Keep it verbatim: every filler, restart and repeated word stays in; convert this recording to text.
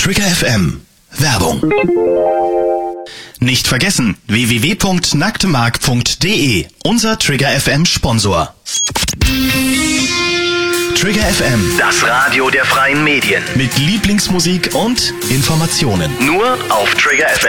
Trigger F M. Werbung. Nicht vergessen, w w w punkt nacktemark punkt d e, unser Trigger F M Sponsor. Trigger F M, das Radio der freien Medien. Mit Lieblingsmusik und Informationen. Nur auf Trigger F